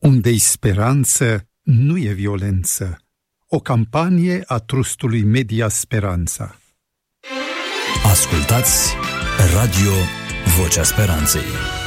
Unde-i speranță, nu e violență. O campanie a Trustului Media Speranța. Ascultați Radio Vocea Speranței.